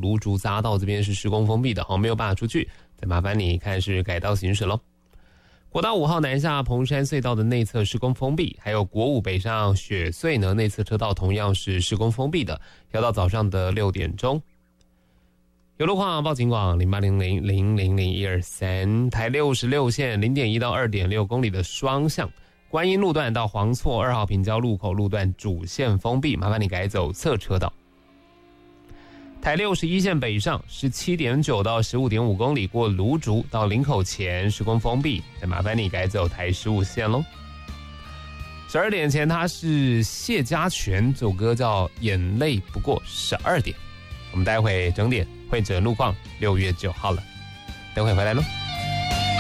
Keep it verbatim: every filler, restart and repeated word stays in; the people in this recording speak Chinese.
芦竹匝道这边是施工封闭的，好，没有办法出去，再麻烦你看是改道行驶咯。国道五号南下彭山隧道的内侧施工封闭，还有国五北上雪隧呢，内侧车道同样是施工封闭的，要到早上的六点钟。有路况报警广零八零零零零零一二三，台六十六线零点一到二点六公里的双向观音路段到黄厝二号平交路口路段主线封闭，麻烦你改走侧车道。台六十一线北上十七点九到十五点五公里过芦竹到林口前施工封闭，再麻烦你改走台十五线咯。十二点前它是谢家全，这首歌叫眼泪不过十二点。我们待会整点会诊路况，六月九号了，等会回来咯。